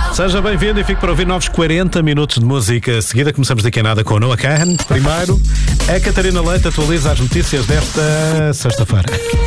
Seja bem-vindo e fique para ouvir novos 40 minutos de música. A seguida começamos daqui a nada com Noah Kahan. Primeiro, a Catarina Leite atualiza as notícias desta sexta-feira.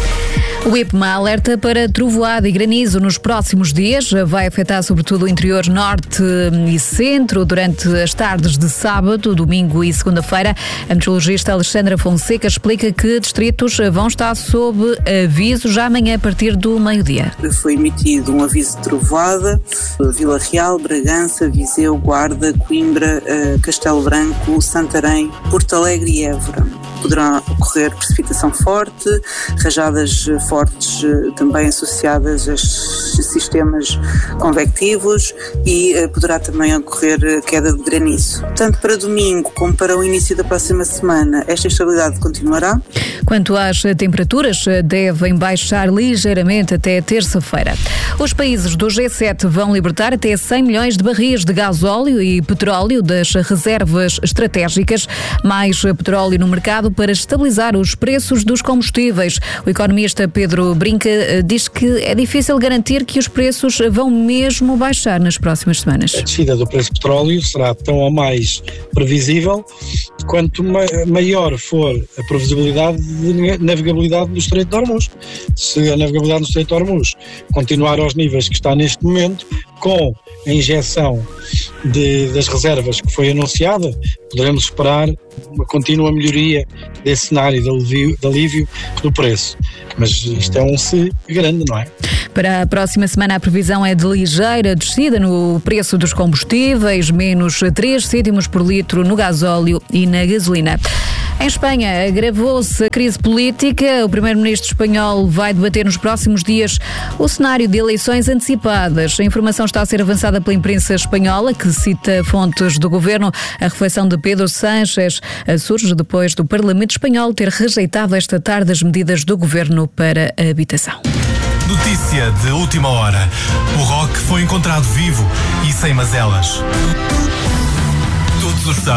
O IPMA alerta para trovoada e granizo nos próximos dias. Vai afetar sobretudo o interior norte e centro durante as tardes de sábado, domingo e segunda-feira. A meteorologista Alexandra Fonseca explica que distritos vão estar sob aviso já amanhã a partir do meio-dia. Foi emitido um aviso de trovoada, Vila Real, Bragança, Viseu, Guarda, Coimbra, Castelo Branco, Santarém, Porto Alegre e Évora. Poderá ocorrer precipitação forte, rajadas fortes também associadas a sistemas convectivos e poderá também ocorrer queda de granizo. Tanto para domingo como para o início da próxima semana, esta instabilidade continuará. Quanto às temperaturas, devem baixar ligeiramente até terça-feira. Os países do G7 vão libertar até 100 milhões de barris de gasóleo e petróleo das reservas estratégicas, mais petróleo no mercado para estabilizar os preços dos combustíveis. O economista Pedro Brinca diz que é difícil garantir que os preços vão mesmo baixar nas próximas semanas. A descida do preço do petróleo será tão ou mais previsível quanto maior for a previsibilidade de navegabilidade no Estreito de Hormuz. Se a navegabilidade no Estreito de Hormuz continuar aos níveis que está neste momento, com a injeção das reservas que foi anunciada, poderemos esperar uma contínua melhoria desse cenário de alívio do preço. Mas isto é um se grande, não é? Para a próxima semana a previsão é de ligeira descida no preço dos combustíveis, menos 3 cêntimos por litro no gasóleo e na gasolina. Em Espanha, agravou-se a crise política. O primeiro-ministro espanhol vai debater nos próximos dias o cenário de eleições antecipadas. A informação está a ser avançada pela imprensa espanhola, que cita fontes do governo. A reflexão de Pedro Sánchez surge depois do Parlamento espanhol ter rejeitado esta tarde as medidas do governo para a habitação. Notícia de última hora. O Rock foi encontrado vivo e sem mazelas. Todos os